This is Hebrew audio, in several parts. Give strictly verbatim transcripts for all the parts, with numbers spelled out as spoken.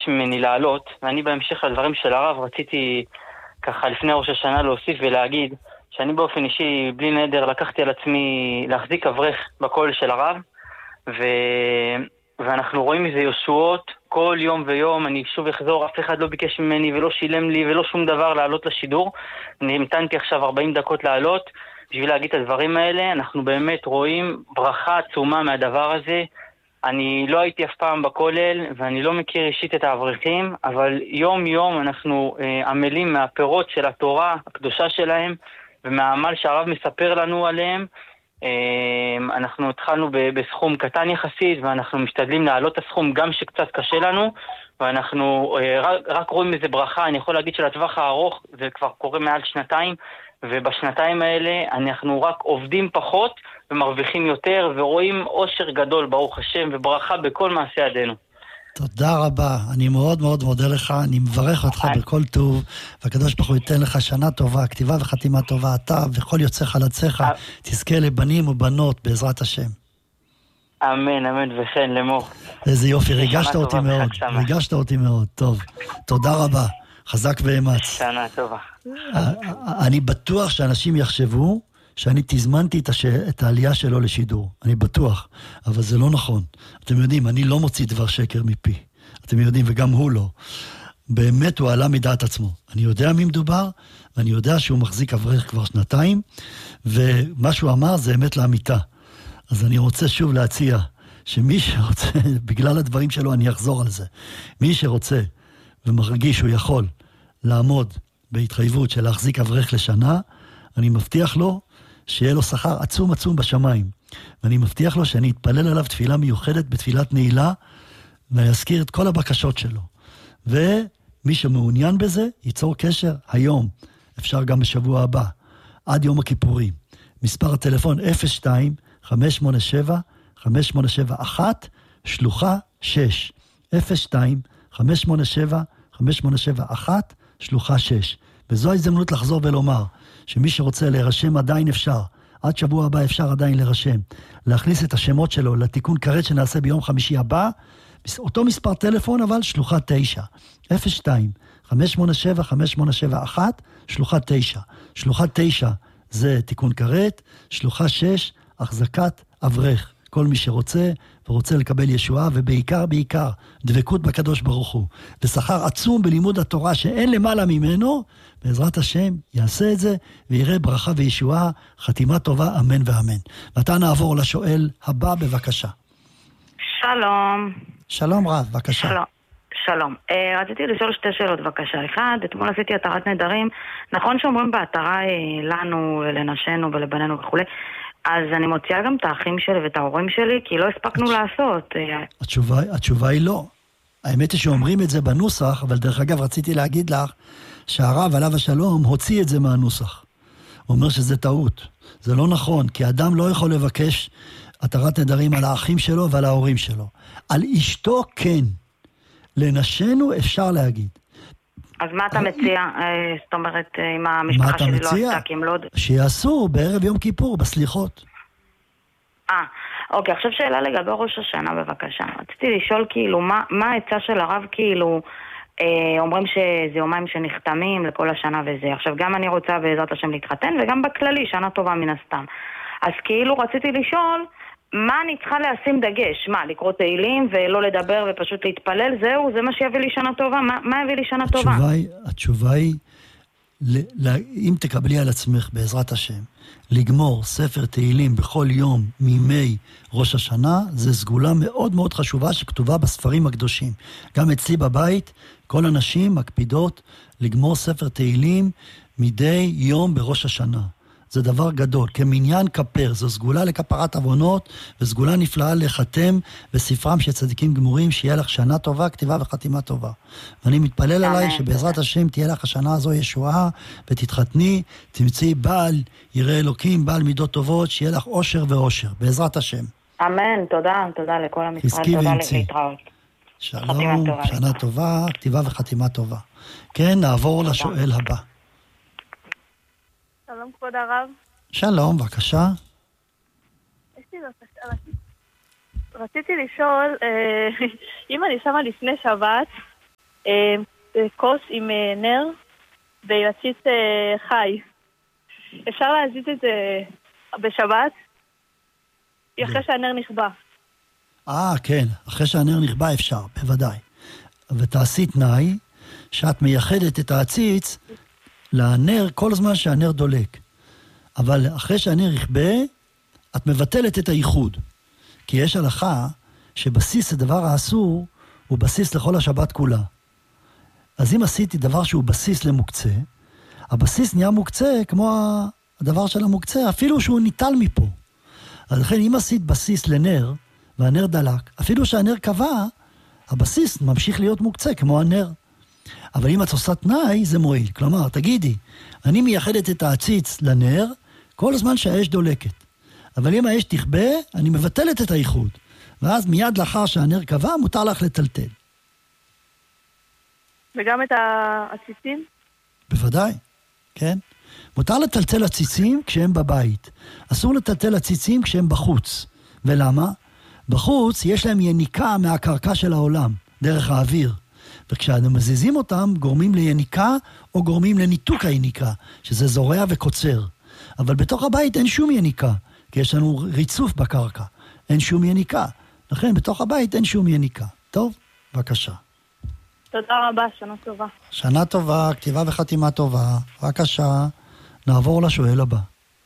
ממני לעלות, ואני בהמשך לדברים של הרב רציתי ככה לפני ראש השנה להוסיף ולהגיד שאני באופן אישי, בלי נדר, לקחתי על עצמי להחזיק אברך בקול של הרב, ו... ואנחנו רואים מזה ישועות כל יום ויום. אני שוב אחזור, אף אחד לא ביקש ממני ולא שילם לי ולא שום דבר לעלות לשידור. אני המתנתי עכשיו ארבעים דקות לעלות בשביל להגיד את הדברים האלה. אנחנו באמת רואים ברכה עצומה מהדבר הזה. אני לא הייתי אף פעם בכולל ואני לא מכיר אישית את האברכים, אבל יום יום אנחנו אה, עמלים מהפירות של התורה הקדושה שלהם ומהעמל שהרב מספר לנו עליהם. אנחנו התחלנו בסכום קטן יחסית, ואנחנו משתדלים להעלות את הסכום גם שקצת קשה לנו, ואנחנו רק, רק רואים איזה ברכה. אני יכול להגיד שלטווח הארוך זה כבר קורה מעל שנתיים, ובשנתיים האלה אנחנו רק עובדים פחות ומרוויחים יותר, ורואים אושר גדול ברוך השם וברכה בכל מעשה ידינו. תודה רבה, אני מאוד מאוד מודה לך, אני מברך אותך בכל טוב, והקדוש ברוך הוא ייתן לך שנה טובה, כתיבה וחתימה טובה, אתה וכל יוצא חלציך, תזכה לבנים ובנות בעזרת השם. אמן, אמן וכן, לאמור. איזה יופי, ריגשת אותי מאוד, ריגשת אותי מאוד, טוב, תודה רבה, חזק ואמץ. שנה טובה. אני בטוח שאנשים יחשבו, שאני תזמנתי את, הש... את העלייה שלו לשידור. אני בטוח, אבל זה לא נכון. אתם יודעים, אני לא מוציא דבר שקר מפי. אתם יודעים, וגם הוא לא. באמת הוא עלה מדעת עצמו. אני יודע מי מדובר, ואני יודע שהוא מחזיק אברך כבר שנתיים, ומה שהוא אמר זה אמת לאמיתה. אז אני רוצה שוב להציע, שמי שרוצה, בגלל הדברים שלו אני אחזור על זה, מי שרוצה ומרגיש שהוא יכול לעמוד בהתחייבות של להחזיק אברך לשנה, אני מבטיח לו, שיהיה לו שכר עצום עצום בשמיים. ואני מבטיח לו שאני אתפלל עליו תפילה מיוחדת בתפילת נעילה, ויזכיר את כל הבקשות שלו. ומי שמעוניין בזה, ייצור קשר היום. אפשר גם בשבוע הבא, עד יום הכיפורים. מספר הטלפון אפס שתיים חמש שמונה שבע חמש שמונה שבע אחת, שלוחה שש. אפס שתיים חמש שמונה שבע חמש שמונה שבע אחת, שלוחה שש. וזו ההזדמנות לחזור ולומר, שמי שרוצה להירשם עדיין אפשר, עד שבוע הבא אפשר עדיין להירשם, להכניס את השמות שלו לתיקון כרת שנעשה ביום חמישי הבא, אותו מספר טלפון אבל שלוחה תשע, אפס שתיים חמש שמונה שבע חמש שמונה שבע אחת, שלוחה תשע. שלוחה תשע זה תיקון כרת, שלוחה שש, החזקת אברך. כל מי שרוצה ורוצה לקבל ישועה, ובעיקר בעיקר דבקות בקדוש ברוך הוא, ושכר עצום בלימוד התורה שאין למעלה ממנו, בעזרת השם יעשה את זה ויראה ברכה וישועה, חתימה טובה, אמן ואמן. ועתה נעבור לשואל הבא, בבקשה. שלום. שלום רב, בבקשה. שלום. שלום. Uh, רציתי לשאול שתי שאלות בבקשה. אחד, אתמול עשיתי התרת נדרים, נכון שאומרים בהתרה uh, לנו, לנשנו ולבנינו וכו', אז אני מוציאה גם את האחים שלי ואת ההורים שלי, כי לא הספקנו התש... לעשות. התשובה, התשובה היא לא. האמת היא שאומרים את זה בנוסח, אבל דרך אגב רציתי להגיד לך, שהרב עליו השלום הוציא את זה מהנוסח. הוא אומר שזה טעות. זה לא נכון, כי אדם לא יכול לבקש התרת נדרים על האחים שלו ועל ההורים שלו. על אשתו כן. לנשנו אפשר להגיד. אז מה אתה מציע? זאת אומרת, אם המשפחה שלי לא עשתה, כי הם לא... שיעשו בערב יום כיפור, בסליחות. אה, אוקיי, עכשיו שאלה לגבי ראש השנה, בבקשה. רציתי לשאול כאילו, מה, מה העצה של הרב כאילו, אה, אומרים שזה יומיים שנחתמים לכל השנה וזה. עכשיו, גם אני רוצה בעזרת השם להתחתן, וגם בכללי, שנה טובה מן הסתם. אז כאילו רציתי לשאול, מה אני צריכה לשים דגש? מה, לקרוא תהילים ולא לדבר ופשוט להתפלל? זהו, זה מה שיביא לי שנה טובה? מה, מה יביא לי שנה התשובה טובה? היא, התשובה היא, ל, ל, אם תקבלי על עצמך בעזרת השם, לגמור ספר תהילים בכל יום מימי ראש השנה, זה סגולה מאוד מאוד חשובה שכתובה בספרים הקדושים. גם אצלי בבית, כל הנשים מקפידות לגמור ספר תהילים מדי יום בראש השנה. זה דבר גדול, כמניין כפר, זו סגולה לכפרת עוונות, וסגולה נפלאה לחתם בספרם של צדיקים גמורים, שיהיה לך שנה טובה, כתיבה וחתימה טובה. ואני מתפלל עליי שבעזרת השם תהיה לך השנה הזו ישועה, ותתחתני, תמצאי בעל, יראה אלוקים, בעל מידות טובות, שיהיה לך אושר ואושר, בעזרת השם. אמן, תודה, תודה לכל המשרד, תודה להתראות. שלום, שנה טובה, כתיבה וחתימה טובה. כן, נעבור לשואל הבא. שלום כבוד הרב. שלום, בבקשה. יש לי בבקשה, רציתי לשאול, אם אני שמה לפני שבת, כוס עם נר ועציץ חי. אפשר להזיז את זה בשבת? אחרי שהנר נכבה. אה, כן, אחרי שהנר נכבה אפשר, בוודאי. ותעשי תנאי שאת מייחדת את העציץ לנר כל זמן שהנר דולק. אבל אחרי שהנר יכבה, את מבטלת את הייחוד. כי יש הלכה שבסיס הדבר האסור הוא בסיס לכל השבת כולה. אז אם עשיתי דבר שהוא בסיס למוקצה, הבסיס נהיה מוקצה כמו הדבר של המוקצה, אפילו שהוא ניטל מפה. אז לכן אם עשית בסיס לנר, והנר דלק, אפילו שהנר קבע, הבסיס ממשיך להיות מוקצה כמו הנר. אבל אם את עושה תנאי, זה מועיל. כלומר, תגידי, אני מייחדת את העציץ לנר, כל הזמן שהאש דולקת. אבל אם האש תכבה, אני מבטלת את הייחוד. ואז מיד לאחר שהנר קבע, מותר לך לטלטל. וגם את העציצים? בוודאי, כן. מותר לטלטל עציצים כשהם בבית. אסור לטלטל עציצים כשהם בחוץ. ולמה? בחוץ יש להם יניקה מהקרקע של העולם, דרך האוויר. וכשאנו מזיזים אותם, גורמים ליניקה או גורמים לניתוק היניקה, שזה זורע וקוצר. אבל בתוך הבית אין שום יניקה, כי יש לנו ריצוף בקרקע. אין שום יניקה. לכן בתוך הבית אין שום יניקה. טוב? בבקשה. תודה רבה, שנה טובה. שנה טובה, כתיבה וחתימה טובה. בבקשה, נעבור לשואל הבא.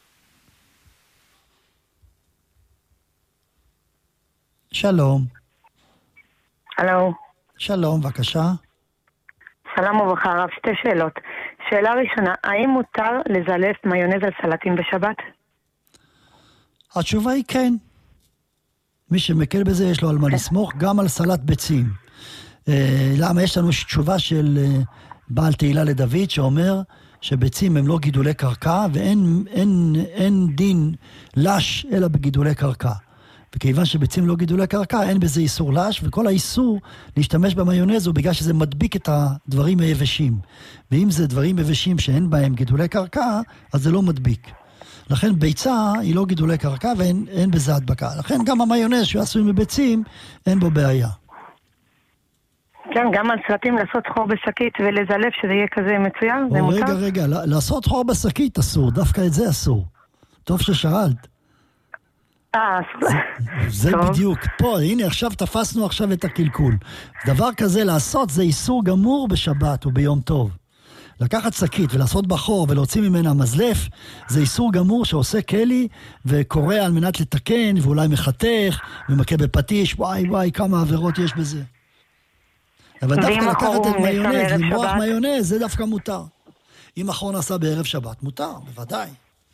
שלום. הלו. שלום, בבקשה. שלום וברכה, הרב, שתי שאלות. שאלה ראשונה, האם מותר לזלף מיונז על סלטים בשבת? התשובה היא כן. מי שמקל בזה יש לו על מה לסמוך, גם על סלט ביצים. אה, למה יש לנו תשובה של אה, בעל תהילה לדוד שאומר שביצים הם לא גידולי קרקע ואין אין, אין דין לש אלא בגידולי קרקע. וכיוון שביצים לא גידולי קרקע, אין בזה איסור לש, וכל האיסור להשתמש במיונז הוא בגלל שזה מדביק את הדברים היבשים. ואם זה דברים יבשים שאין בהם גידולי קרקע, אז זה לא מדביק. לכן ביצה היא לא גידולי קרקע ואין אין בזה הדבקה. לכן גם המיונז שהוא עשוי מביצים, אין בו בעיה. כן, גם על סלטים לעשות חור בשקית ולזלף שזה יהיה כזה מצוין, זה מותר? רגע, רגע, לעשות חור בשקית אסור, דווקא את זה אסור. טוב ששאלת. אה, זה בדיוק. פה, הנה, עכשיו תפסנו עכשיו את הקלקול. דבר כזה לעשות זה איסור גמור בשבת וביום טוב. לקחת שקית ולעשות בחור ולהוציא ממנה מזלף, זה איסור גמור שעושה כלי וקורא על מנת לתקן ואולי מחתך ומכה בפטיש. וואי וואי, כמה עבירות יש בזה. אבל דווקא לקחת את מיונז, למרוח מיונז, זה דווקא מותר. אם החור נעשה בערב שבת, מותר, בוודאי.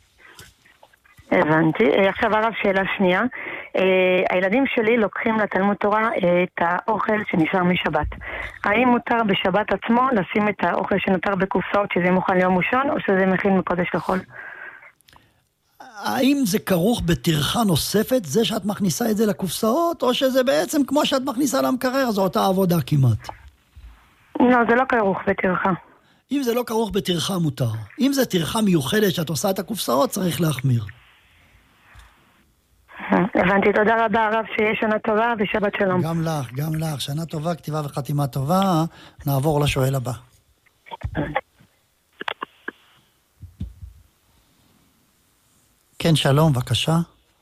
הבנתי. עכשיו הרב, שאלה שנייה. הילדים שלי לוקחים לתלמוד תורה את האוכל שנשאר משבת. האם מותר בשבת עצמו לשים את האוכל שנותר בקופסאות שזה מוכן ליום ראשון, או שזה מכין מקודש לחול? האם זה כרוך בטרחה נוספת, זה שאת מכניסה את זה לקופסאות, או שזה בעצם כמו שאת מכניסה למקרר, זו אותה עבודה כמעט? לא, זה לא כרוך בטרחה. אם זה לא כרוך בטרחה מותר. אם זה טרחה מיוחדת שאת עושה את הקופסאות, צריך להחמיר. הבנתי, תודה רבה הרב, שיהיה שנה טובה ושבת שלום. גם לך, גם לך, שנה טובה, כתיבה וחתימה טובה. נעבור לשואל הבא. כן, שלום, בבקשה.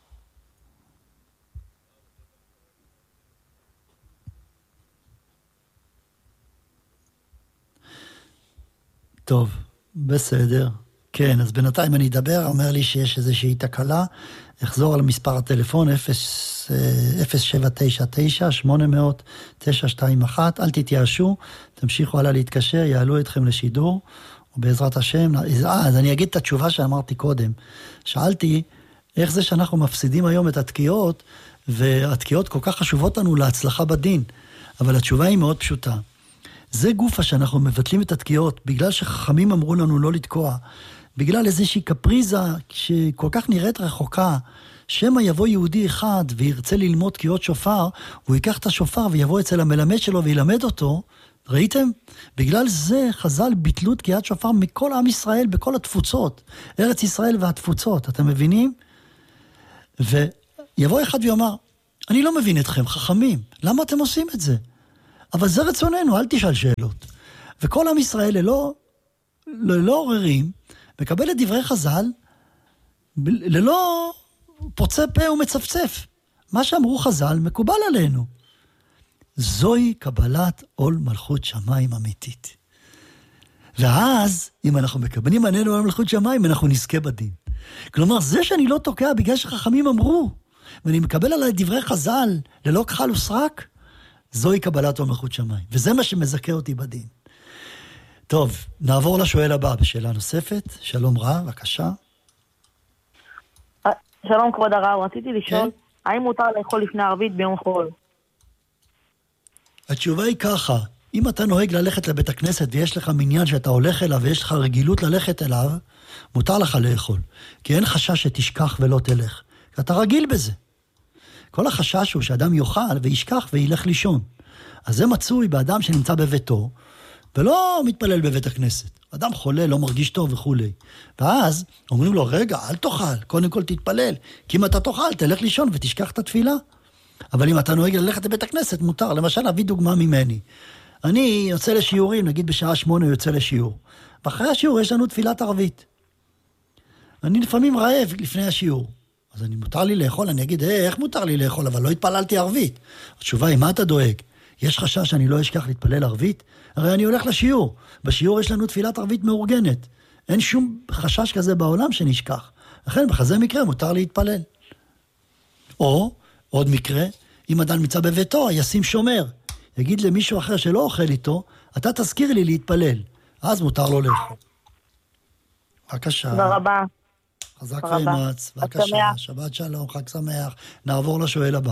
טוב, בסדר. כן, אז בינתיים אני אדבר, אומר לי שיש איזושהי תקלה, אחזור על מספר הטלפון אפס שבע תשע תשע שמונה אפס אפס תשע שתיים אחת, אל תתייאשו, תמשיכו הלאה להתקשר, יעלו אתכם לשידור, ובעזרת השם, אה, אז אני אגיד את התשובה שאמרתי קודם, שאלתי, איך זה שאנחנו מפסידים היום את התקיעות, והתקיעות כל כך חשובות לנו להצלחה בדין, אבל התשובה היא מאוד פשוטה. זה גופה שאנחנו מבטלים את התקיעות, בגלל שחכמים אמרו לנו לא לתקוע, בגלל איזושהי קפריזה שכל כך נראית רחוקה, שמא יבוא יהודי אחד וירצה ללמוד תקיעות שופר, הוא ייקח את השופר ויבוא אצל המלמד שלו וילמד אותו, ראיתם? בגלל זה חז"ל ביטלו תקיעת שופר מכל עם ישראל, בכל התפוצות, ארץ ישראל והתפוצות, אתם מבינים? ויבוא אחד ויאמר, אני לא מבין אתכם, חכמים, למה אתם עושים את זה? אבל זה רצוננו, אל תשאל שאלות. וכל עם ישראל ללא, ללא עוררים, מקבל את דברי חז"ל, ללא פוצה פה ומצפצף. מה שאמרו חז"ל מקובל עלינו. זוהי קבלת עול מלכות שמיים אמיתית. ואז, אם אנחנו מקבלים עלינו עול מלכות שמיים, אנחנו נזכה בדין. כלומר, זה שאני לא תוקע בגלל שחכמים אמרו, ואני מקבל עליי דברי חז"ל, ללא כחל וסרק, זוהי קבלת עול מלכות שמיים. וזה מה שמזכה אותי בדין. טוב, נעבור לשואל הבא בשאלה נוספת. שלום רע, בבקשה. שלום כבוד הרב, רציתי לשאול, כן? האם מותר לאכול לפני ערבית ביום חול? התשובה היא ככה, אם אתה נוהג ללכת לבית הכנסת ויש לך מניין שאתה הולך אליו ויש לך רגילות ללכת אליו, מותר לך לאכול. כי אין חשש שתשכח ולא תלך. כי אתה רגיל בזה. כל החשש הוא שאדם יאכל וישכח וילך לישון. אז זה מצוי באדם שנמצא בביתו, ולא מתפלל בבית הכנסת. אדם חולה, לא מרגיש טוב וכו'. ואז אומרים לו, רגע, אל תאכל, קודם כל תתפלל. כי אם אתה תאכל, תלך לישון ותשכח את התפילה. אבל אם אתה נוהג ללכת לבית הכנסת, מותר. למשל, אביא דוגמה ממני. אני יוצא לשיעורים, נגיד בשעה שמונה יוצא לשיעור. ואחרי השיעור יש לנו תפילת ערבית. אני לפעמים רעב לפני השיעור. אז אני מותר לי לאכול, אני אגיד, hey, איך מותר לי לאכול? אבל לא התפללתי ערבית. התשובה היא, מה אתה דואג? יש חשש שאני לא אשכח להתפלל ערבית? הרי אני הולך לשיעור. בשיעור יש לנו תפילת ערבית מאורגנת. אין שום חשש כזה בעולם שנשכח. לכן, בכזה מקרה מותר להתפלל. או, עוד מקרה, אם אדם נמצא בביתו, ישים שומר. יגיד למישהו אחר שלא אוכל איתו, אתה תזכיר לי להתפלל. אז מותר לו לאכול. בבקשה. תודה רבה. חזק ואמץ. בבקשה. שבת שלום, חג שמח. נעבור לשואל הבא.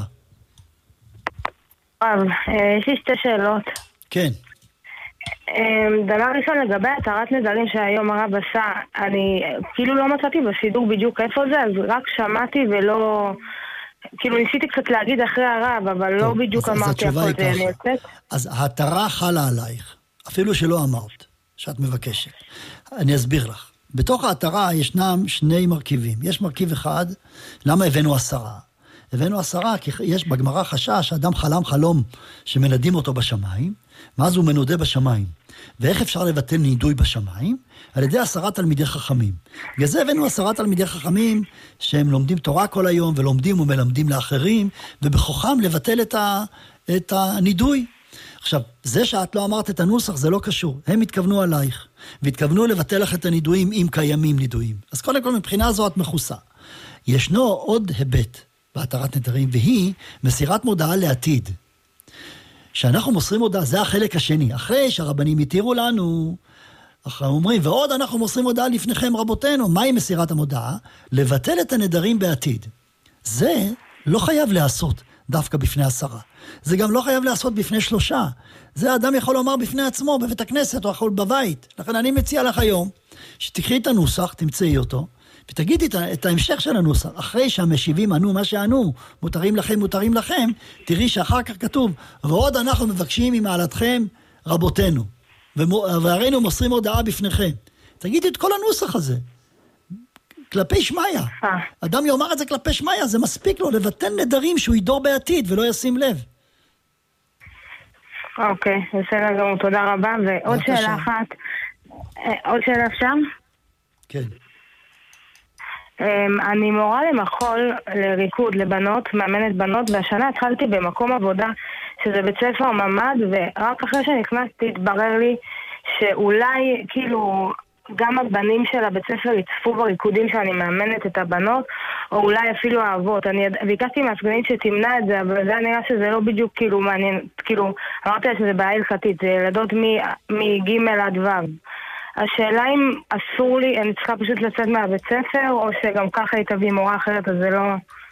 יש לי שתי שאלות. כן. דבר ראשון, לגבי התרת נדרים שהיום הרב עשה, אני כאילו לא מצאתי בסידור בדיוק איפה זה, אז רק שמעתי ולא... כאילו ניסיתי קצת להגיד אחרי הרב, אבל לא בדיוק אמרתי הכל זה נעצת. אז ההתרה חלה עלייך, אפילו שלא אמרת, שאת מבקשת. אני אסביר לך. בתוך ההתרה ישנם שני מרכיבים. יש מרכיב אחד, למה הבאנו עשרה? הבאנו עשרה, כי יש בגמרא חשש, אדם חלם חלום שמנדים אותו בשמיים, ואז הוא מנודה בשמיים. ואיך אפשר לבטל נידוי בשמיים? על ידי עשרה תלמידי חכמים. בגלל זה הבאנו עשרה תלמידי חכמים, שהם לומדים תורה כל היום, ולומדים ומלמדים לאחרים, ובכוחם לבטל את, ה, את הנידוי. עכשיו, זה שאת לא אמרת את הנוסח, זה לא קשור. הם התכוונו עלייך, והתכוונו לבטל לך את הנידויים, אם קיימים נידויים. אז קודם כל, מבחינה זו את מחוסה. ישנו עוד היבט בהתרת נדרים, והיא מסירת מודעה לעתיד. שאנחנו מוסרים הודעה, זה החלק השני. אחרי שהרבנים התירו לנו, אחרי אומרים, ועוד אנחנו מוסרים הודעה לפניכם רבותינו, מהי מסירת המודעה? לבטל את הנדרים בעתיד. זה לא חייב לעשות דווקא בפני עשרה. זה גם לא חייב לעשות בפני שלושה. זה האדם יכול לומר בפני עצמו, בבית הכנסת או יכול בבית. לכן אני מציע לך היום, שתקחי את הנוסח, תמצאי אותו, ותגידי את ההמשך של הנוסח. אחרי שהמשיבים ענו מה שענו, מותרים לכם, מותרים לכם, תראי שאחר כך כתוב, ועוד אנחנו מבקשים ממעלתכם רבותינו, והרינו מוסרים הודעה בפניכם. תגידי את כל הנוסח הזה, כלפי שמיה. אדם יאמר את זה כלפי שמיה, זה מספיק לו לבטל נדרים שהוא ידור בעתיד ולא ישים לב. אוקיי, בסדר גמור, תודה רבה. ועוד שאלה אחת, עוד שאלה אפשר? כן. אני מורה למחול לריקוד לבנות, מאמנת בנות, והשנה התחלתי במקום עבודה שזה בית ספר ממד, ורק אחרי שנכנסתי התברר לי שאולי כאילו גם הבנים של הבית ספר יצפו בריקודים שאני מאמנת את הבנות, או אולי אפילו האבות. אני ביקשתי מהסגנית שתמנע את זה, אבל זה נראה שזה לא בדיוק כאילו מעניין, כאילו אמרתי שזה בעיה הלכתית, זה ילדות מג' עד ו'. השאלה אם אסור לי, אני צריכה פשוט לצאת מהבית ספר, או שגם ככה היא תביא מורה אחרת, אז זה לא...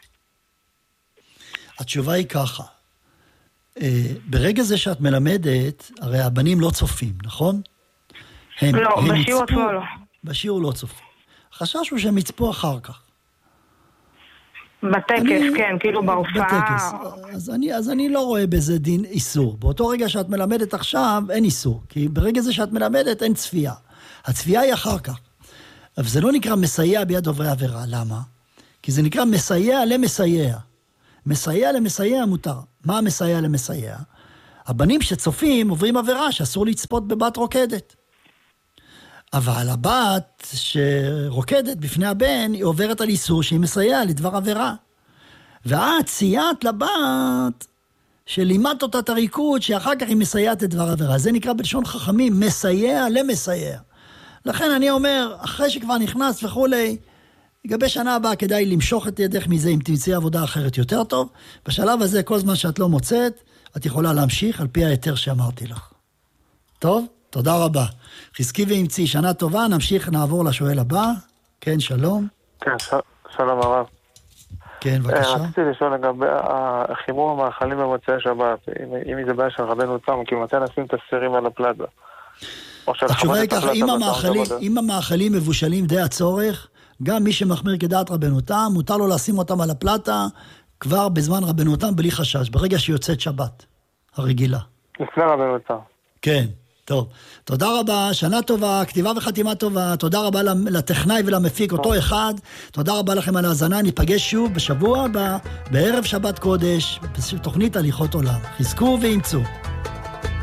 התשובה היא ככה. ברגע זה שאת מלמדת, הרי הבנים לא צופים, נכון? הם, לא, הם בשיעור עצמו לא. בשיעור לא צופים. החשש הוא שהם יצפו אחר כך. בטקס, אני, כן, כאילו בהופעה. בטקס. אז אני, אז אני לא רואה בזה דין איסור. באותו רגע שאת מלמדת עכשיו, אין איסור. כי ברגע זה שאת מלמדת, אין צפייה. הצפייה היא אחר כך. אבל זה לא נקרא מסייע ביד עוברי עבירה. למה? כי זה נקרא מסייע למסייע. מסייע למסייע מותר. מה מסייע למסייע? הבנים שצופים עוברים עבירה שאסור לצפות בבת רוקדת. אבל הבת שרוקדת בפני הבן, היא עוברת על איסור שהיא מסייעה לדבר עבירה. ואת צייעת לבת שלימדת אותה את הריקוד, שאחר כך היא מסייעת לדבר עבירה. זה נקרא בלשון חכמים, מסייע למסייע. לכן אני אומר, אחרי שכבר נכנס וכולי, לגבי שנה הבאה כדאי למשוך את ידך מזה אם תמצאי עבודה אחרת יותר טוב. בשלב הזה, כל זמן שאת לא מוצאת, את יכולה להמשיך על פי היתר שאמרתי לך. טוב? תודה רבה. חזקי ואמצי, שנה טובה, נמשיך, נעבור לשואל הבא. כן, שלום. כן, ש... שלום הרב. כן, בבקשה. רציתי לשאול לגבי החימום המאכלים במוצאי שבת, אם, אם זה בעיה של רבנו תם, כי מתי נשים את הסירים על הפלטה? התשובה היא ככה, אם המאכלים, אם המאכלים מבושלים די הצורך, גם מי שמחמיר כדעת רבנו תם, מותר לו לשים אותם על הפלטה כבר בזמן רבנו תם בלי חשש, ברגע שיוצאת שבת, הרגילה. לפני רבנו תם. כן. טוב, תודה רבה, שנה טובה, כתיבה וחתימה טובה, תודה רבה לטכנאי ולמפיק, אותו אחד, תודה רבה לכם על ההזנה, ניפגש שוב בשבוע הבא, בערב שבת קודש, בתוכנית הליכות עולם. חזקו ואמצו.